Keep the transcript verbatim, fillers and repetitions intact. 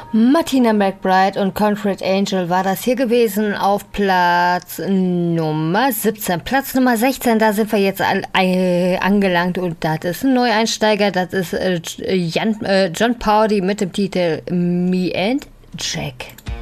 Martina McBride und Concrete Angel war das hier gewesen auf Platz Nummer siebzehn. Platz Nummer sechzehn, da sind wir jetzt an, äh, angelangt und das ist ein Neueinsteiger, das ist äh, Jan, äh, John Pardy mit dem Titel Me and Jack.